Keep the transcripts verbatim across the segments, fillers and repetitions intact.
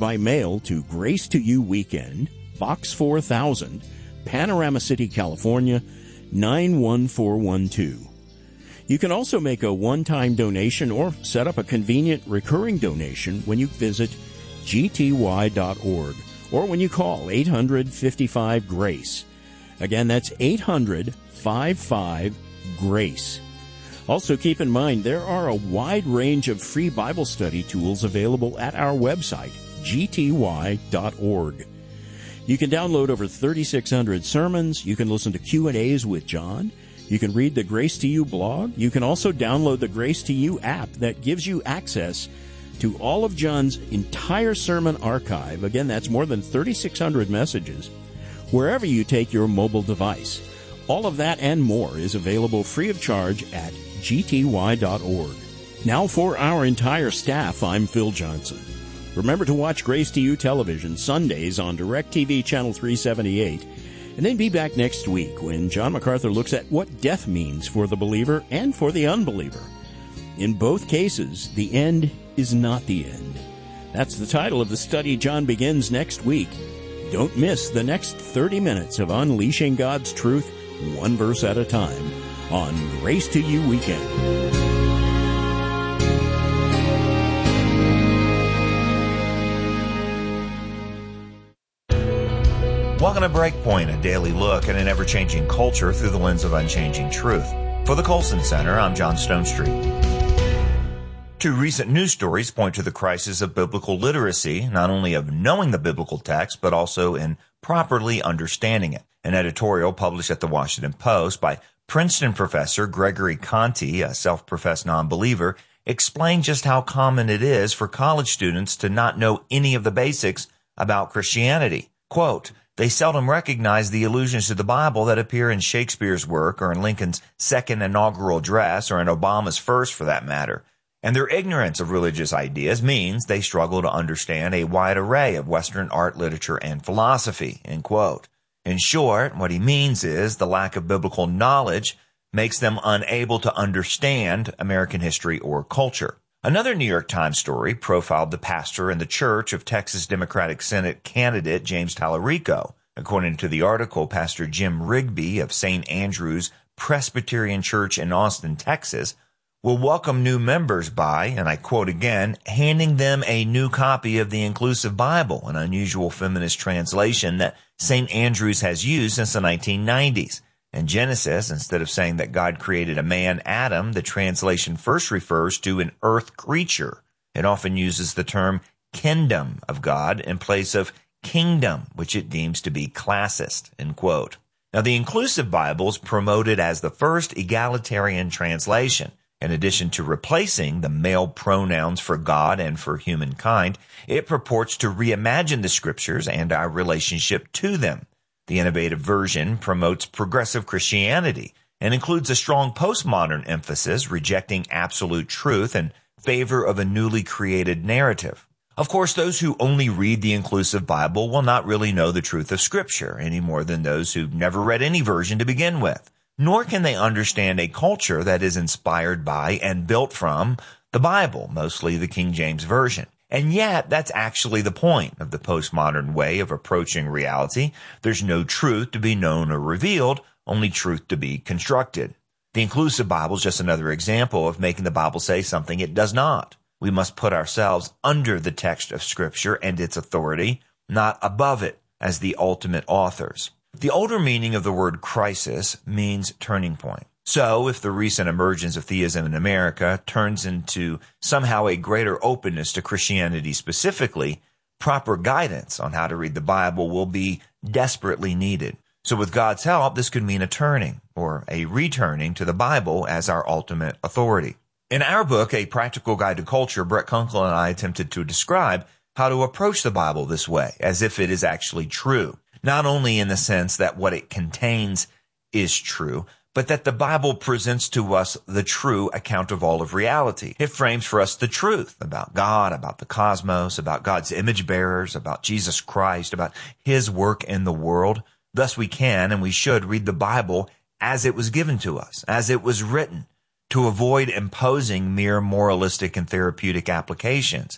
by mail to Grace to You Weekend, Box four thousand, Panorama City, California, nine one four one two. You can also make a one-time donation or set up a convenient recurring donation when you visit G T Y dot org or when you call eight hundred, fifty-five, GRACE. Again, that's eight hundred, fifty-five, GRACE. Also, keep in mind, there are a wide range of free Bible study tools available at our website, G T Y dot org. You can download over thirty-six hundred sermons. You can listen to Q and A's with John. You can read the Grace to You blog. You can also download the Grace to You app that gives you access to all of John's entire sermon archive. Again, that's more than thirty-six hundred messages, wherever you take your mobile device. All of that and more is available free of charge at G T Y dot org. Now for our entire staff, I'm Phil Johnson. Remember to watch Grace to You Television Sundays on DirecTV Channel three seventy-eight, and then be back next week when John MacArthur looks at what death means for the believer and for the unbeliever. In both cases, the end is not the end. That's the title of the study John begins next week. Don't miss the next thirty minutes of unleashing God's truth, one verse at a time, on Grace to You Weekend. Welcome to Breakpoint, a daily look at an ever-changing culture through the lens of unchanging truth. For the Colson Center, I'm John Stonestreet. Two recent news stories point to the crisis of biblical literacy, not only of knowing the biblical text, but also in properly understanding it. An editorial published at the Washington Post by Princeton professor Gregory Conti, a self-professed non-believer, explained just how common it is for college students to not know any of the basics about Christianity. Quote, "They seldom recognize the allusions to the Bible that appear in Shakespeare's work or in Lincoln's second inaugural address or in Obama's first for that matter. And their ignorance of religious ideas means they struggle to understand a wide array of Western art, literature, and philosophy." End quote. In short, what he means is the lack of biblical knowledge makes them unable to understand American history or culture. Another New York Times story profiled the pastor in the church of Texas Democratic Senate candidate James Tallarico. According to the article, Pastor Jim Rigby of Saint Andrew's Presbyterian Church in Austin, Texas, will welcome new members by, and I quote again, handing them a new copy of the Inclusive Bible, an unusual feminist translation that Saint Andrews has used since the nineteen nineties. In Genesis, instead of saying that God created a man, Adam, the translation first refers to an earth creature. It often uses the term kingdom of God in place of kingdom, which it deems to be classist, end quote. Now, the Inclusive Bible is promoted as the first egalitarian translation. In addition to replacing the male pronouns for God and for humankind, it purports to reimagine the scriptures and our relationship to them. The innovative version promotes progressive Christianity and includes a strong postmodern emphasis, rejecting absolute truth in favor of a newly created narrative. Of course, those who only read the Inclusive Bible will not really know the truth of Scripture any more than those who've never read any version to begin with. Nor can they understand a culture that is inspired by and built from the Bible, mostly the King James Version. And yet, that's actually the point of the postmodern way of approaching reality. There's no truth to be known or revealed, only truth to be constructed. The Inclusive Bible is just another example of making the Bible say something it does not. We must put ourselves under the text of Scripture and its authority, not above it as the ultimate authors. The older meaning of the word crisis means turning point. So, if the recent emergence of theism in America turns into somehow a greater openness to Christianity specifically, proper guidance on how to read the Bible will be desperately needed. So with God's help, this could mean a turning or a returning to the Bible as our ultimate authority. In our book, A Practical Guide to Culture, Brett Kunkle and I attempted to describe how to approach the Bible this way, as if it is actually true. Not only in the sense that what it contains is true, but that the Bible presents to us the true account of all of reality. It frames for us the truth about God, about the cosmos, about God's image bearers, about Jesus Christ, about His work in the world. Thus we can and we should read the Bible as it was given to us, as it was written, to avoid imposing mere moralistic and therapeutic applications.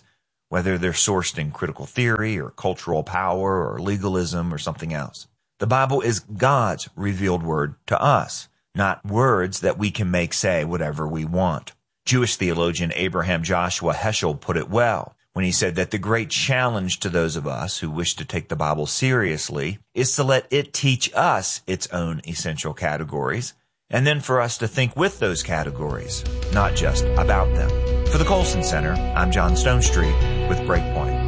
whether they're sourced in critical theory or cultural power or legalism or something else. The Bible is God's revealed word to us, not words that we can make say whatever we want. Jewish theologian Abraham Joshua Heschel put it well when he said that the great challenge to those of us who wish to take the Bible seriously is to let it teach us its own essential categories, and then for us to think with those categories, not just about them. For the Colson Center, I'm John Stonestreet with Breakpoint.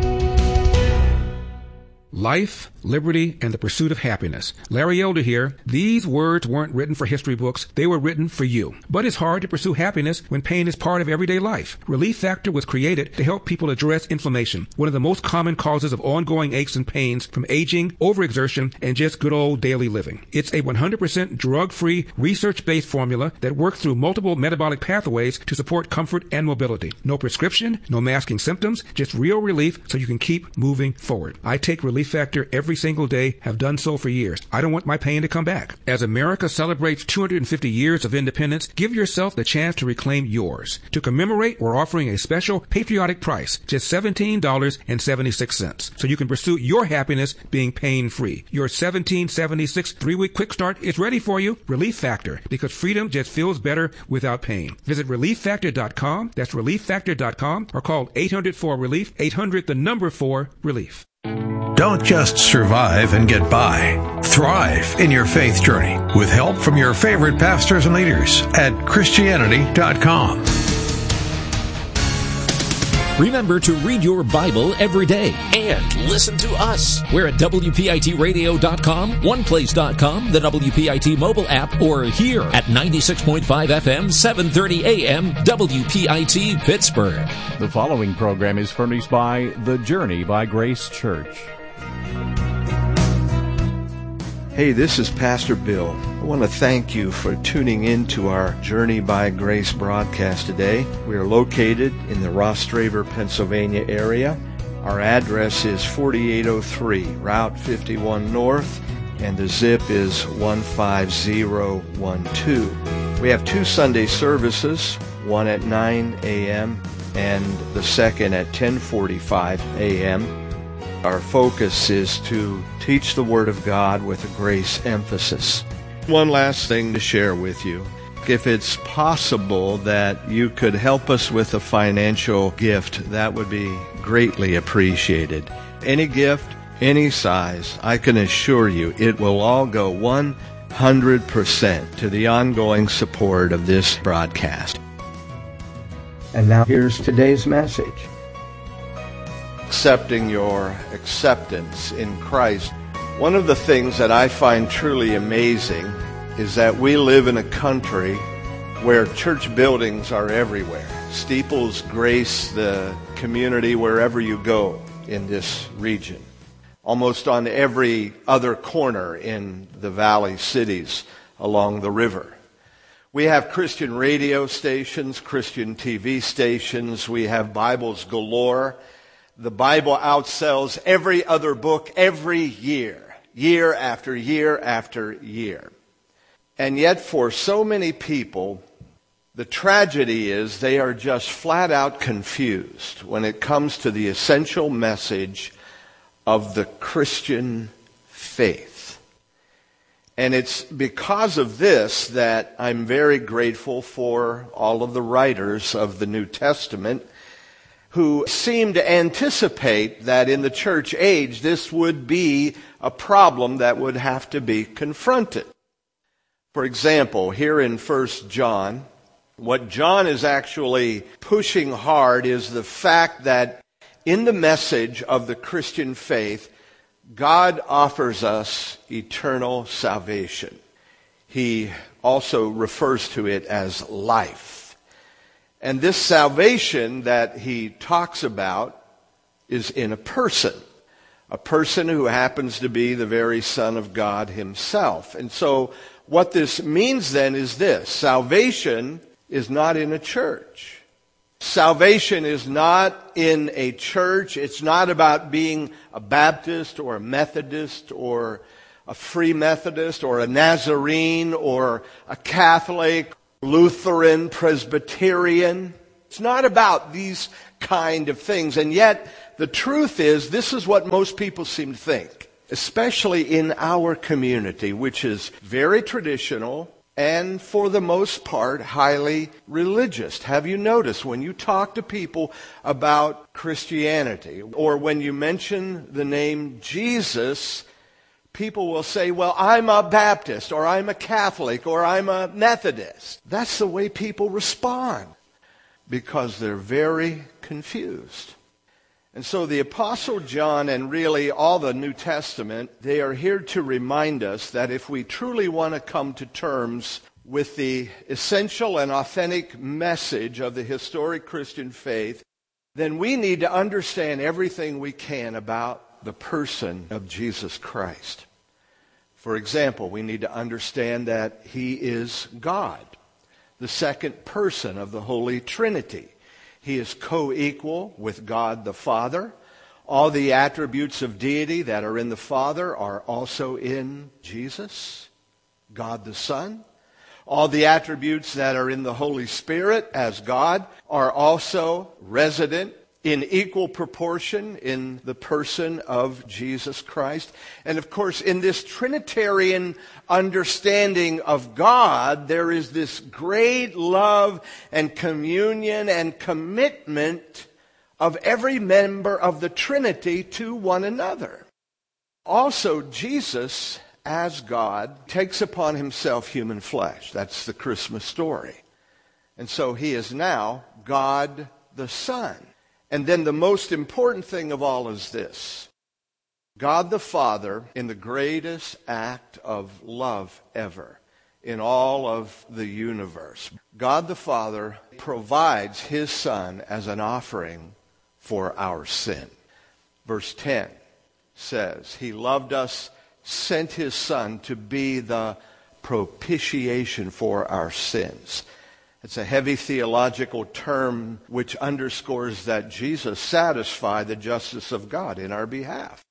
Life, liberty, and the pursuit of happiness. Larry Elder here. These words weren't written for history books. They were written for you. But it's hard to pursue happiness when pain is part of everyday life. Relief Factor was created to help people address inflammation, one of the most common causes of ongoing aches and pains from aging, overexertion, and just good old daily living. It's a one hundred percent drug-free, research-based formula that works through multiple metabolic pathways to support comfort and mobility. No prescription, no masking symptoms, just real relief so you can keep moving forward. I take Relief Factor every single day, have done so for years. I don't want my pain to come back. As America celebrates two hundred fifty years of independence, give yourself the chance to reclaim yours. To commemorate, we're offering a special patriotic price, just seventeen dollars and seventy-six cents, so you can pursue your happiness being pain-free. Your seventeen seventy-six three-week quick start is ready for you. Relief Factor, because freedom just feels better without pain. Visit relief factor dot com. That's relief factor dot com, or call eight hundred four relief, eight hundred the number four relief. Don't just survive and get by. Thrive in your faith journey with help from your favorite pastors and leaders at Christianity dot com. Remember to read your Bible every day and listen to us. We're at W P I T radio dot com, one place dot com, the W P I T mobile app, or here at ninety-six point five F M, seven thirty A M, W P I T Pittsburgh. The following program is furnished by The Journey by Grace Church. Hey, this is Pastor Bill. I want to thank you for tuning in to our Journey by Grace broadcast today. We are located in the Rostraver, Pennsylvania area. Our address is forty-eight oh three Route fifty-one North, and the zip is one five zero one two. We have two Sunday services, one at nine A M and the second at ten forty-five A M Our focus is to teach the Word of God with a grace emphasis. One last thing to share with you. If it's possible that you could help us with a financial gift, that would be greatly appreciated. Any gift, any size, I can assure you it will all go one hundred percent to the ongoing support of this broadcast. And now here's today's message. Accepting your acceptance in Christ. One of the things that I find truly amazing is that we live in a country where church buildings are everywhere. Steeples grace the community wherever you go in this region. Almost on every other corner in the valley cities along the river. We have Christian radio stations, Christian T V stations. We have Bibles galore. The Bible outsells every other book every year, year after year after year. And yet for so many people, the tragedy is they are just flat out confused when it comes to the essential message of the Christian faith. And it's because of this that I'm very grateful for all of the writers of the New Testament who seem to anticipate that in the church age this would be a problem that would have to be confronted. For example, here in First John, what John is actually pushing hard is the fact that in the message of the Christian faith, God offers us eternal salvation. He also refers to it as life. And this salvation that he talks about is in a person. A person who happens to be the very Son of God himself. And so what this means then is this. Salvation is not in a church. Salvation is not in a church. It's not about being a Baptist or a Methodist or a Free Methodist or a Nazarene or a Catholic, Lutheran, Presbyterian. It's not about these kind of things. And yet, the truth is, this is what most people seem to think, especially in our community, which is very traditional and, for the most part, highly religious. Have you noticed when you talk to people about Christianity, or when you mention the name Jesus, people will say, well, I'm a Baptist, or I'm a Catholic, or I'm a Methodist. That's the way people respond, because they're very confused. And so the Apostle John, and really all the New Testament, they are here to remind us that if we truly want to come to terms with the essential and authentic message of the historic Christian faith, then we need to understand everything we can about the person of Jesus Christ. For example, we need to understand that He is God, the second person of the Holy Trinity. He is co-equal with God the Father. All the attributes of deity that are in the Father are also in Jesus, God the Son. All the attributes that are in the Holy Spirit as God are also resident in equal proportion in the person of Jesus Christ. And of course, in this Trinitarian understanding of God, there is this great love and communion and commitment of every member of the Trinity to one another. Also, Jesus, as God, takes upon Himself human flesh. That's the Christmas story. And so He is now God the Son. And then the most important thing of all is this. God the Father, in the greatest act of love ever in all of the universe, God the Father provides His Son as an offering for our sin. Verse ten says, He loved us, sent His Son to be the propitiation for our sins. It's a heavy theological term which underscores that Jesus satisfied the justice of God in our behalf.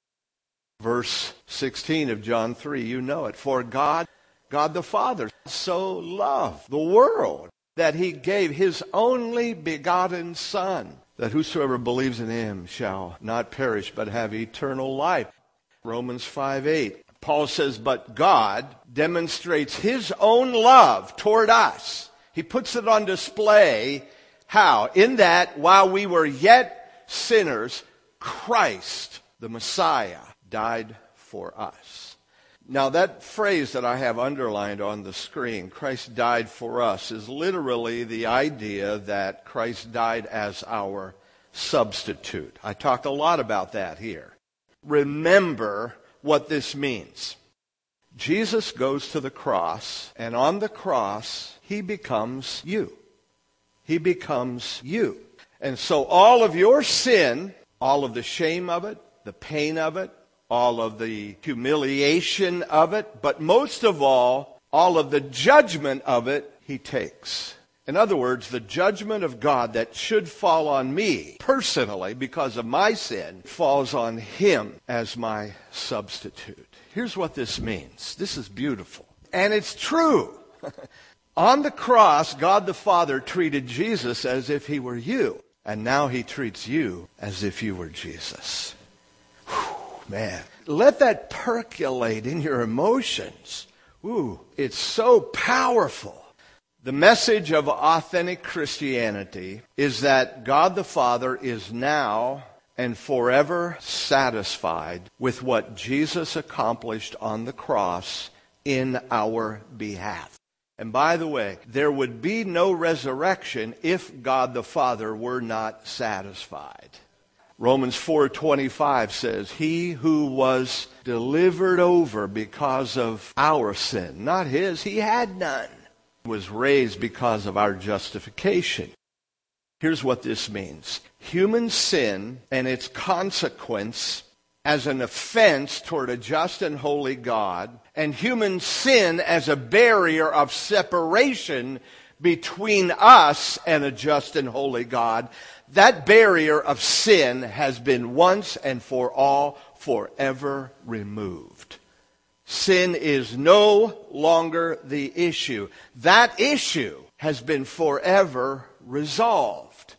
Verse sixteen of John three, you know it. For God, God the Father, so loved the world that He gave His only begotten Son, that whosoever believes in Him shall not perish but have eternal life. Romans five eight. Paul says, but God demonstrates His own love toward us. He puts it on display. How? In that while we were yet sinners, Christ, the Messiah, died for us. Now that phrase that I have underlined on the screen, Christ died for us, is literally the idea that Christ died as our substitute. I talk a lot about that here. Remember what this means. Jesus goes to the cross, and on the cross, He becomes you. He becomes you. And so all of your sin, all of the shame of it, the pain of it, all of the humiliation of it, but most of all, all of the judgment of it, He takes. In other words, the judgment of God that should fall on me personally because of my sin falls on Him as my substitute. Here's what this means. This is beautiful. And it's true. On the cross, God the Father treated Jesus as if He were you. And now He treats you as if you were Jesus. Whew, man. Let that percolate in your emotions. Ooh, it's so powerful. The message of authentic Christianity is that God the Father is now and forever satisfied with what Jesus accomplished on the cross in our behalf. And by the way, there would be no resurrection if God the Father were not satisfied. Romans four twenty-five says, He who was delivered over because of our sin, not His, He had none, was raised because of our justification. Here's what this means. Human sin and its consequence as an offense toward a just and holy God, and human sin as a barrier of separation between us and a just and holy God, that barrier of sin has been once and for all forever removed. Sin is no longer the issue. That issue has been forever resolved.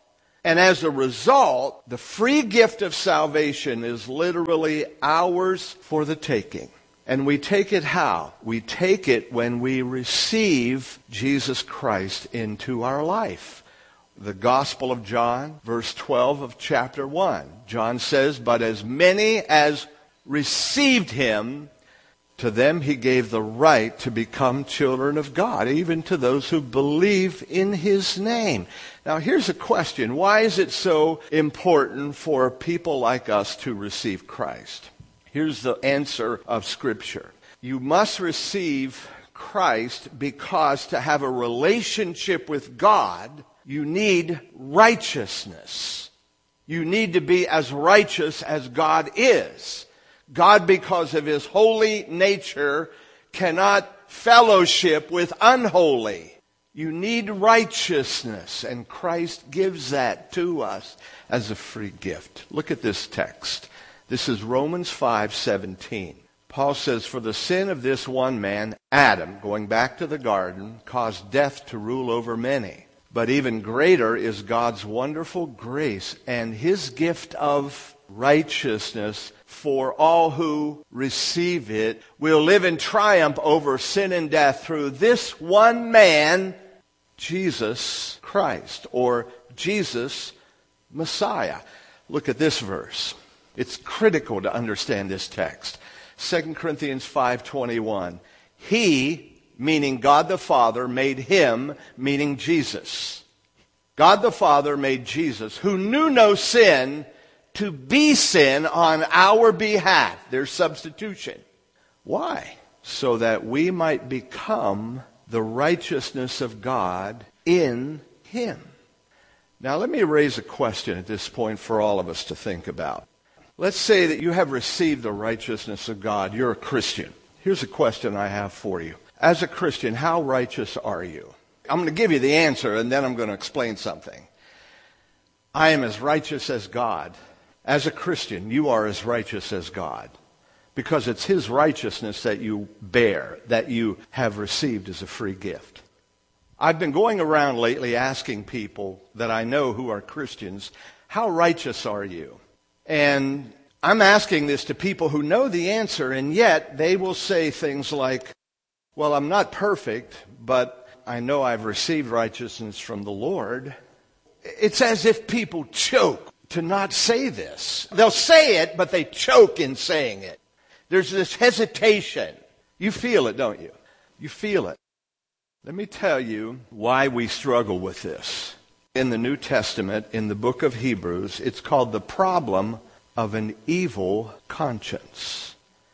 And as a result, the free gift of salvation is literally ours for the taking. And we take it how? We take it when we receive Jesus Christ into our life. The Gospel of John, verse twelve of chapter one. John says, "But as many as received him, to them he gave the right to become children of God, even to those who believe in his name." Now here's a question. Why is it so important for people like us to receive Christ? Here's the answer of Scripture. You must receive Christ because to have a relationship with God, you need righteousness. You need to be as righteous as God is. God, because of his holy nature, cannot fellowship with unholy. You need righteousness, and Christ gives that to us as a free gift. Look at this text. This is Romans five seventeen. Paul says, "For the sin of this one man, Adam," going back to the garden, "caused death to rule over many. But even greater is God's wonderful grace and his gift of righteousness for all who receive it will live in triumph over sin and death through this one man, Jesus Christ," or Jesus Messiah. Look at this verse. It's critical to understand this text. Second Corinthians five twenty-one. "He," meaning God the Father, "made him," meaning Jesus. God the Father made Jesus, who knew no sin, to be sin on our behalf. There's substitution. Why? So that we might become the righteousness of God in him. Now let me raise a question at this point for all of us to think about. Let's say that you have received the righteousness of God. You're a Christian. Here's a question I have for you. As a Christian, how righteous are you? I'm going to give you the answer, and then I'm going to explain something. I am as righteous as God. As a Christian, you are as righteous as God, because it's his righteousness that you bear, that you have received as a free gift. I've been going around lately asking people that I know who are Christians, how righteous are you? And I'm asking this to people who know the answer, and yet they will say things like, "Well, I'm not perfect, but I know I've received righteousness from the Lord." It's as if people choke to not say this. They'll say it, but they choke in saying it. There's this hesitation. You feel it, don't you? You feel it. Let me tell you why we struggle with this. In the New Testament, in the book of Hebrews, it's called the problem of an evil conscience.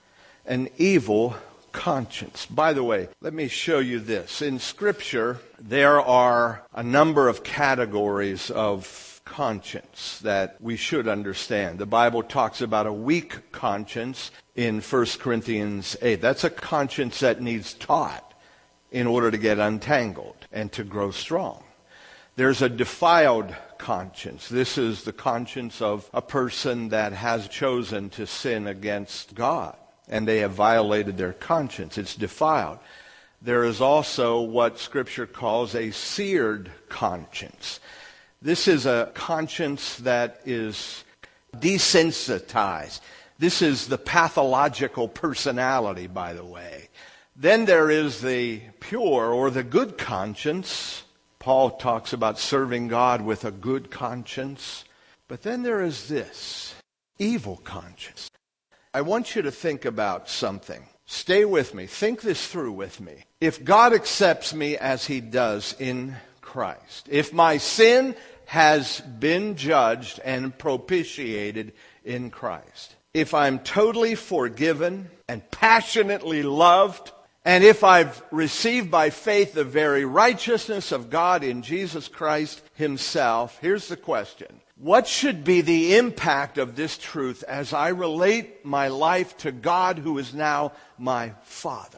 An evil conscience. By the way, let me show you this. In Scripture, there are a number of categories of conscience that we should understand. The Bible talks about a weak conscience in First Corinthians eight. That's a conscience that needs taught in order to get untangled and to grow strong. There's a defiled conscience. This is the conscience of a person that has chosen to sin against God, and they have violated their conscience. It's defiled. There is also what Scripture calls a seared conscience. This is a conscience that is desensitized. This is the pathological personality, by the way. Then there is the pure or the good conscience. Paul talks about serving God with a good conscience. But then there is this evil conscience. I want you to think about something. Stay with me. Think this through with me. If God accepts me as he does in Christ, if my sin has been judged and propitiated in Christ, if I'm totally forgiven and passionately loved, and if I've received by faith the very righteousness of God in Jesus Christ himself, here's the question. What should be the impact of this truth as I relate my life to God, who is now my Father?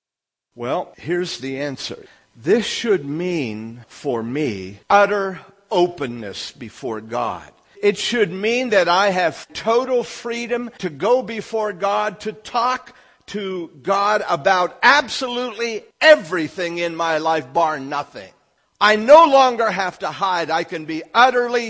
Well, here's the answer. This should mean for me utter openness before God. It should mean that I have total freedom to go before God, to talk to God about absolutely everything in my life, bar nothing. I no longer have to hide. I can be utterly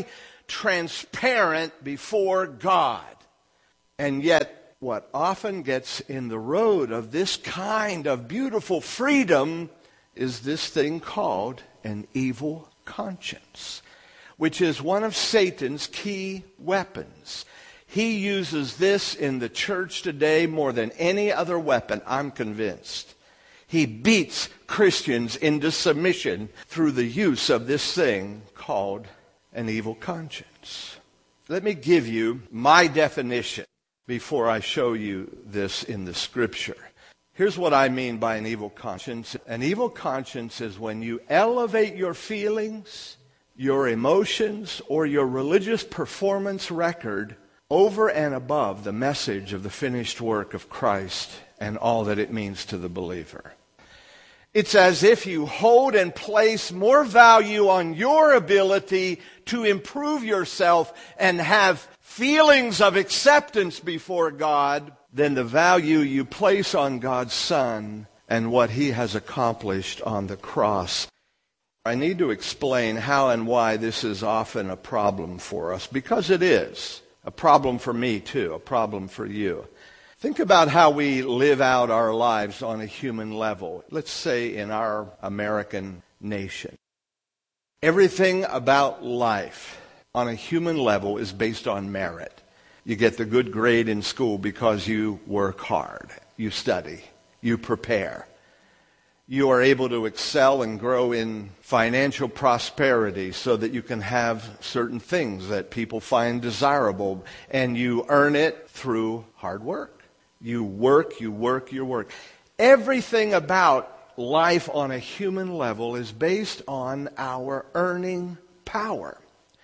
transparent before God. And yet, what often gets in the road of this kind of beautiful freedom is this thing called an evil conscience, which is one of Satan's key weapons. He uses this in the church today more than any other weapon, I'm convinced. He beats Christians into submission through the use of this thing called an evil conscience. Let me give you my definition before I show you this in the Scripture. Here's what I mean by an evil conscience. An evil conscience is when you elevate your feelings, your emotions, or your religious performance record over and above the message of the finished work of Christ and all that it means to the believer. It's as if you hold and place more value on your ability to improve yourself and have feelings of acceptance before God than the value you place on God's Son and what He has accomplished on the cross. I need to explain how and why this is often a problem for us, because it is. A problem for me too, a problem for you. Think about how we live out our lives on a human level. Let's say in our American nation. Everything about life on a human level is based on merit. You get the good grade in school because you work hard, you study, you prepare. You are able to excel and grow in financial prosperity so that you can have certain things that people find desirable, and you earn it through hard work. You work, you work, you work. Everything about life on a human level is based on our earning power.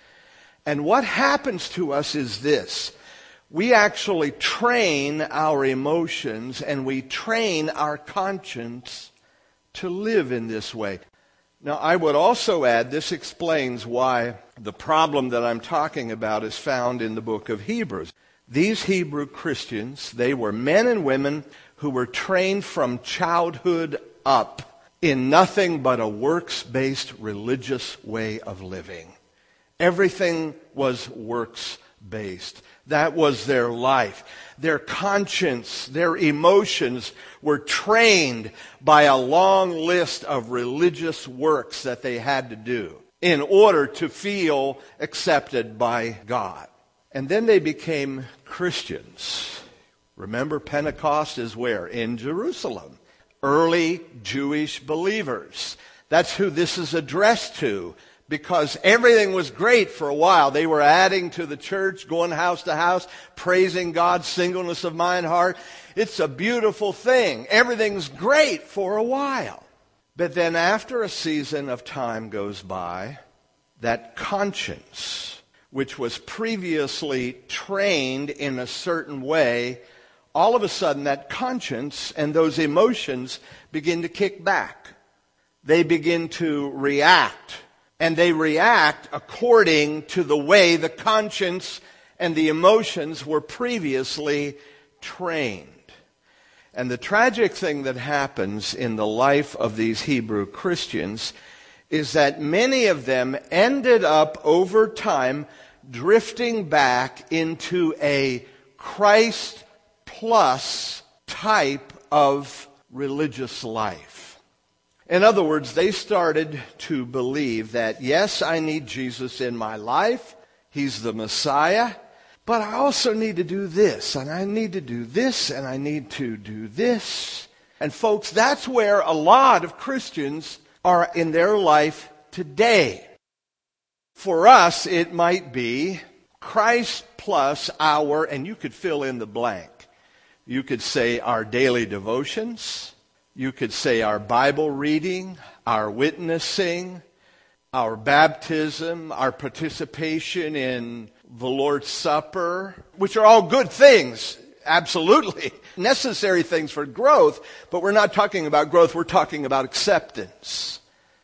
And what happens to us is this. We actually train our emotions and we train our conscience to live in this way. Now, I would also add, this explains why the problem that I'm talking about is found in the book of Hebrews. These Hebrew Christians, they were men and women who were trained from childhood up in nothing but a works-based religious way of living. Everything was works-based. That was their life. Their conscience, their emotions were trained by a long list of religious works that they had to do in order to feel accepted by God. And then they became Christians. Remember, Pentecost is where? In Jerusalem. Early Jewish believers. That's who this is addressed to, because everything was great for a while. They were adding to the church, going house to house, praising God's singleness of mind heart. It's a beautiful thing. Everything's great for a while. But then after a season of time goes by, that conscience, which was previously trained in a certain way, all of a sudden that conscience and those emotions begin to kick back. They begin to react. And they react according to the way the conscience and the emotions were previously trained. And the tragic thing that happens in the life of these Hebrew Christians is that many of them ended up over time drifting back into a Christ plus type of religious life. In other words, they started to believe that, yes, I need Jesus in my life. He's the Messiah. But I also need to do this, and I need to do this, and I need to do this. And folks, that's where a lot of Christians are in their life today. For us, it might be Christ plus our, and you could fill in the blank. You could say our daily devotions. You could say our Bible reading, our witnessing, our baptism, our participation in the Lord's Supper, which are all good things, absolutely necessary things for growth, but we're not talking about growth, we're talking about acceptance.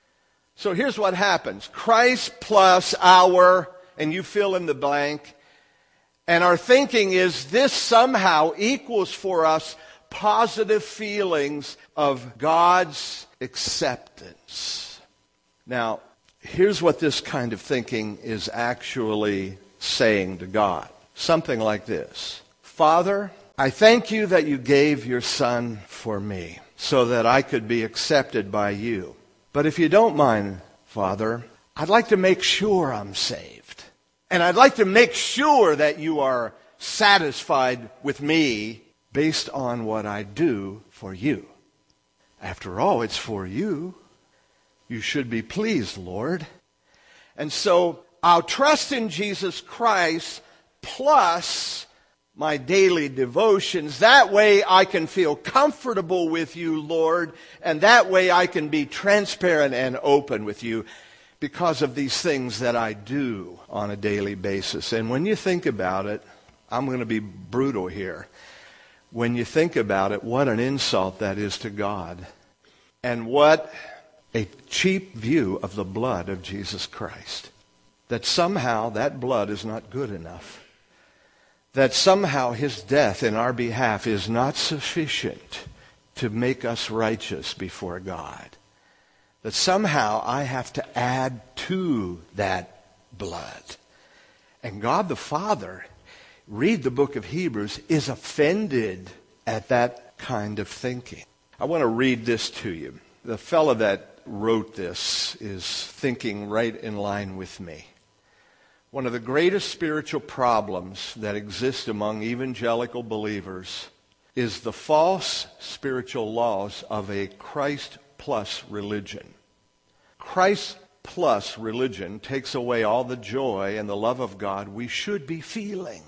So here's what happens. Christ plus our, and you fill in the blank, and our thinking is this somehow equals for us positive feelings of God's acceptance. Now, Here's what this kind of thinking is actually saying to God. Something like this. Father, I thank you that you gave your Son for me so that I could be accepted by you. But if you don't mind, Father, I'd like to make sure I'm saved. And I'd like to make sure that you are satisfied with me based on what I do for you. After all, it's for you. You should be pleased, Lord. And so I'll trust in Jesus Christ plus my daily devotions. That way I can feel comfortable with you, Lord, and that way I can be transparent and open with you because of these things that I do on a daily basis. And when you think about it, I'm going to be brutal here. When you think about it, what an insult that is to God. And what a cheap view of the blood of Jesus Christ. That somehow that blood is not good enough. That somehow his death in our behalf is not sufficient to make us righteous before God. That somehow I have to add to that blood. And God the Father, read the book of Hebrews, is offended at that kind of thinking. I want to read this to you. The fellow that wrote this is thinking right in line with me. One of the greatest spiritual problems that exist among evangelical believers is the false spiritual laws of a Christ plus religion. Christ plus religion takes away all the joy and the love of God we should be feeling.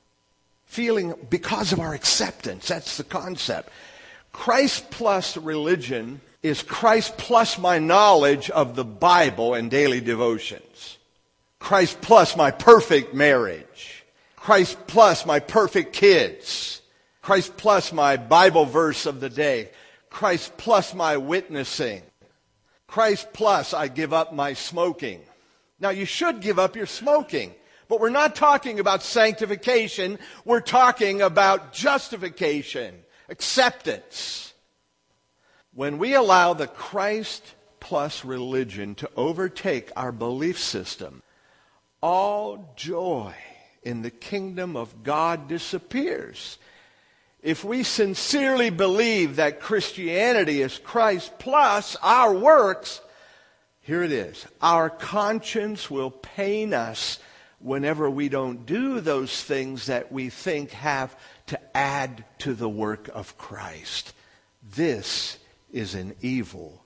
Feeling because of our acceptance. That's the concept. Christ plus religion is Christ plus my knowledge of the Bible and daily devotions. Christ plus my perfect marriage. Christ plus my perfect kids. Christ plus my Bible verse of the day. Christ plus my witnessing. Christ plus I give up my smoking. Now you should give up your smoking. But we're not talking about sanctification. We're talking about justification, acceptance. When we allow the Christ plus religion to overtake our belief system, all joy in the kingdom of God disappears. If we sincerely believe that Christianity is Christ plus our works, here it is. Our conscience will pain us whenever we don't do those things that we think have to add to the work of Christ. This is an evil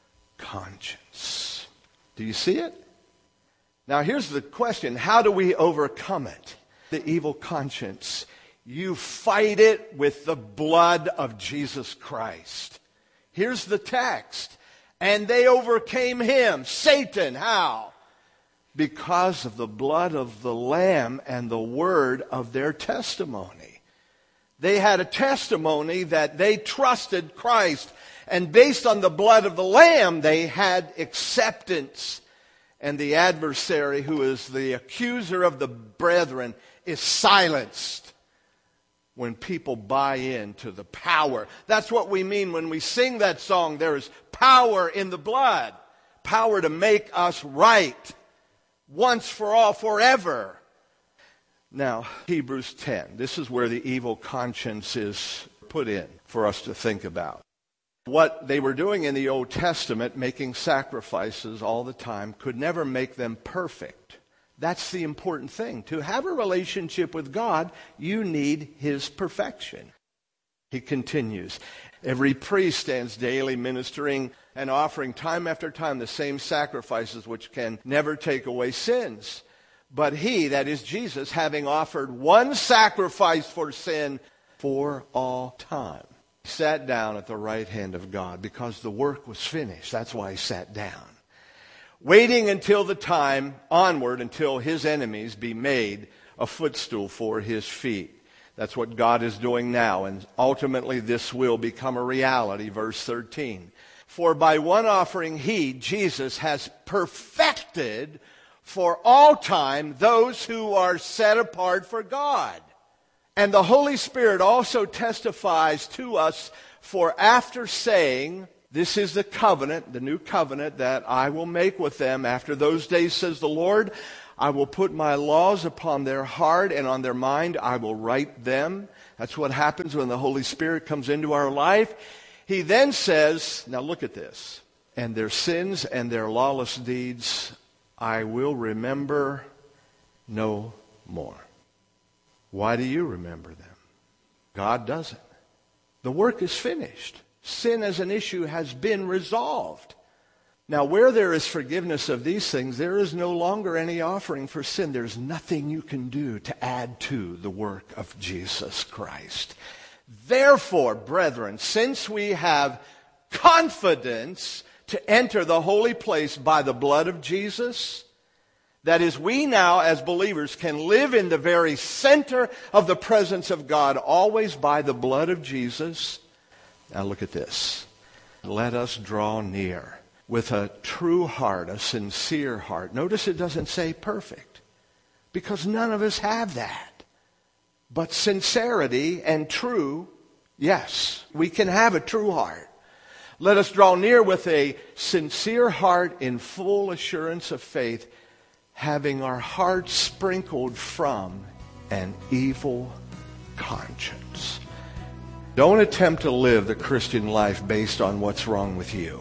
conscience. Do you see it? Now here's the question. How do we overcome it? The evil conscience. You fight it with the blood of Jesus Christ. Here's the text. And they overcame him, Satan. How? Because of the blood of the Lamb and the word of their testimony. They had a testimony that they trusted Christ. And based on the blood of the Lamb, they had acceptance. And the adversary, who is the accuser of the brethren, is silenced when people buy into the power. That's what we mean when we sing that song. There is power in the blood. Power to make us right. Once for all, forever. Now, Hebrews ten. This is where the evil conscience is put in for us to think about. What they were doing in the Old Testament, making sacrifices all the time, could never make them perfect. That's the important thing. To have a relationship with God, you need his perfection. He continues, every priest stands daily ministering and offering time after time the same sacrifices which can never take away sins. But he, that is Jesus, having offered one sacrifice for sin for all time, sat down at the right hand of God because the work was finished. That's why he sat down. Waiting until the time onward until his enemies be made a footstool for his feet. That's what God is doing now, and ultimately this will become a reality. Verse thirteen. For by one offering he, Jesus, has perfected for all time those who are set apart for God. And the Holy Spirit also testifies to us, for after saying This is the covenant, the new covenant that I will make with them. After those days, says the Lord, I will put my laws upon their heart, and on their mind I will write them. That's what happens when the Holy Spirit comes into our life. He then says, now look at this, and their sins and their lawless deeds I will remember no more. Why do you remember them? God doesn't. The work is finished. Sin as an issue has been resolved. Now, where there is forgiveness of these things, there is no longer any offering for sin. There's nothing you can do to add to the work of Jesus Christ. Therefore, brethren, since we have confidence to enter the holy place by the blood of Jesus, that is, we now as believers can live in the very center of the presence of God, always by the blood of Jesus. Now look at this. Let us draw near with a true heart, a sincere heart. Notice it doesn't say perfect, because none of us have that. But sincerity and true, yes, we can have a true heart. Let us draw near with a sincere heart in full assurance of faith, having our hearts sprinkled from an evil conscience. Don't attempt to live the Christian life based on what's wrong with you.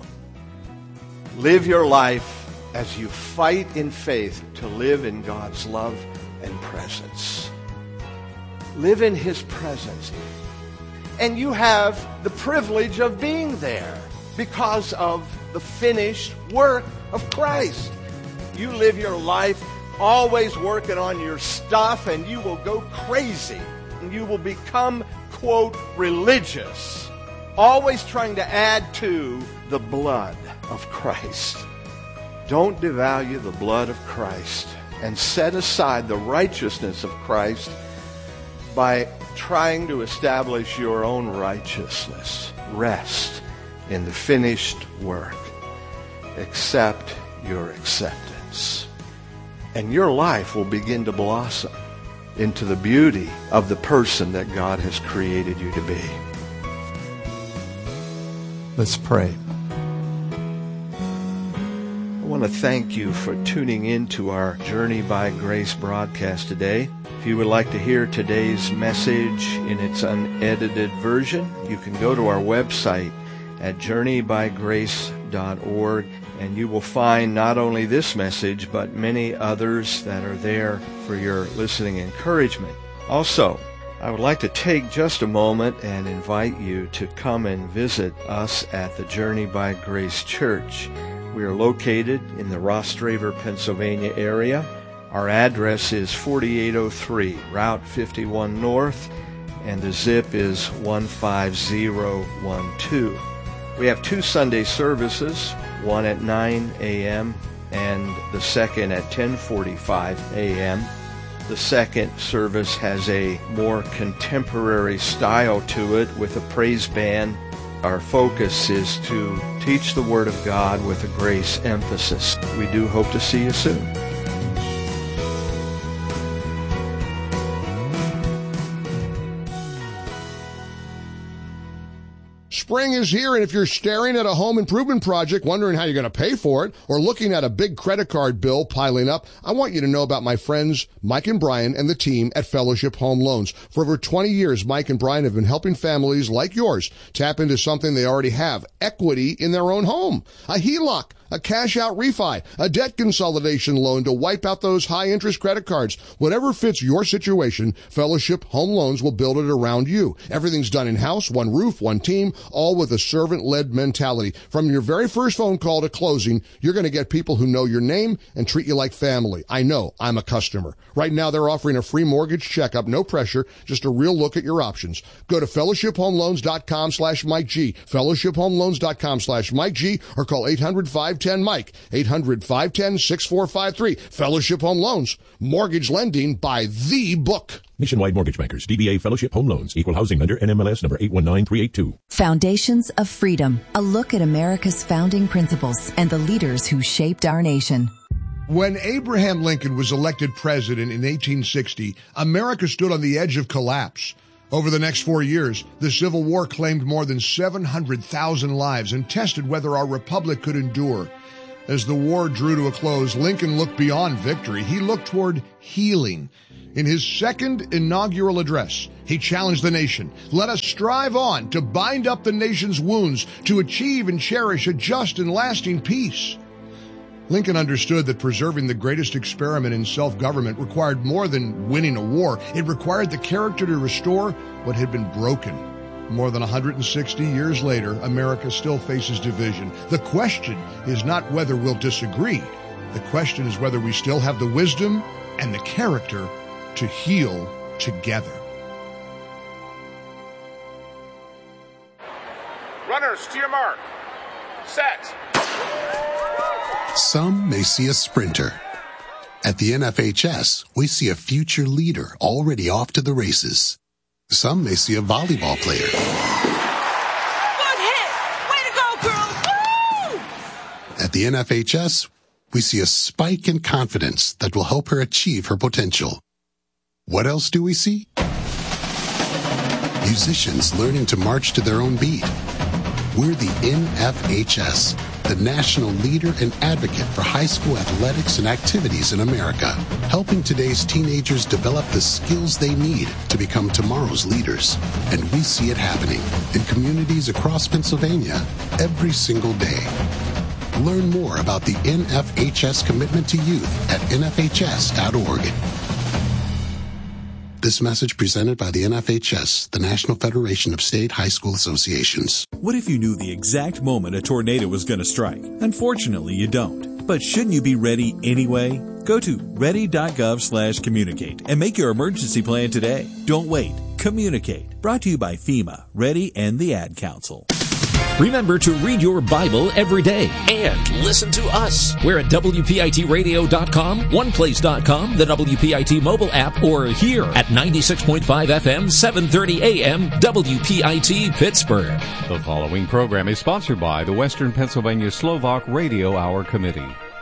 Live your life as you fight in faith to live in God's love and presence. Live in His presence. And you have the privilege of being there because of the finished work of Christ. You live your life always working on your stuff, and you will go crazy. And you will become, quote, religious. Always trying to add to the blood of Christ. Don't devalue the blood of Christ and set aside the righteousness of Christ by trying to establish your own righteousness. Rest in the finished work. Accept your acceptance. And your life will begin to blossom into the beauty of the person that God has created you to be. Let's pray. I want to thank you for tuning in to our Journey by Grace broadcast today. If you would like to hear today's message in its unedited version, you can go to our website at journey by grace dot org, and you will find not only this message, but many others that are there for your listening encouragement. Also, I would like to take just a moment and invite you to come and visit us at the Journey by Grace Church. We are located in the Rostraver, Pennsylvania area. Our address is forty-eight oh three Route fifty-one North, and the zip is one five zero one two. We have two Sunday services, one at nine a.m. and the second at ten forty-five a.m. The second service has a more contemporary style to it with a praise band. Our focus is to teach the Word of God with a grace emphasis. We do hope to see you soon. Spring is here, and if you're staring at a home improvement project, wondering how you're going to pay for it, or looking at a big credit card bill piling up, I want you to know about my friends Mike and Brian and the team at Fellowship Home Loans. For over twenty years, Mike and Brian have been helping families like yours tap into something they already have, equity in their own home. A H E L O C, a cash-out refi, a debt consolidation loan to wipe out those high-interest credit cards. Whatever fits your situation, Fellowship Home Loans will build it around you. Everything's done in-house, one roof, one team, all with a servant-led mentality. From your very first phone call to closing, you're going to get people who know your name and treat you like family. I know. I'm a customer. Right now, they're offering a free mortgage checkup, no pressure, just a real look at your options. Go to fellowship home loans dot com slash Mike G, fellowship home loans dot com slash Mike G, or call eight hundred, five ten, Mike, eight hundred, five ten, six four five three. Fellowship Home Loans, mortgage lending by the book. Nationwide Mortgage Bankers, D B A Fellowship Home Loans, Equal Housing Lender, N M L S number eight one nine three eight two. Foundations of Freedom, a look at America's founding principles and the leaders who shaped our nation. When Abraham Lincoln was elected president in eighteen sixty, America stood on the edge of collapse. Over the next four years, the Civil War claimed more than seven hundred thousand lives and tested whether our republic could endure. As the war drew to a close, Lincoln looked beyond victory. He looked toward healing. In his second inaugural address, he challenged the nation. Let us strive on to bind up the nation's wounds, to achieve and cherish a just and lasting peace. Lincoln understood that preserving the greatest experiment in self-government required more than winning a war. It required the character to restore what had been broken. More than one hundred sixty years later, America still faces division. The question is not whether we'll disagree. The question is whether we still have the wisdom and the character to heal together. Runners, to your mark. Set. Some may see a sprinter. At the N F H S, we see a future leader already off to the races. Some may see a volleyball player. Good hit! Way to go, girl! Woo! At the N F H S, we see a spike in confidence that will help her achieve her potential. What else do we see? Musicians learning to march to their own beat. We're the N F H S, the national leader and advocate for high school athletics and activities in America, helping today's teenagers develop the skills they need to become tomorrow's leaders. And we see it happening in communities across Pennsylvania every single day. Learn more about the N F H S commitment to youth at N F H S dot org. This message presented by the N F H S, the National Federation of State High School Associations. What if you knew the exact moment a tornado was going to strike? Unfortunately, you don't. But shouldn't you be ready anyway? Go to ready.gov slash communicate and make your emergency plan today. Don't wait. Communicate. Brought to you by FEMA, Ready, and the Ad Council. Remember to read your Bible every day and listen to us. We're at W P I T radio dot com, one place dot com, the W P I T mobile app, or here at ninety-six point five F M, seven thirty A M, W P I T Pittsburgh. The following program is sponsored by the Western Pennsylvania Slovak Radio Hour Committee.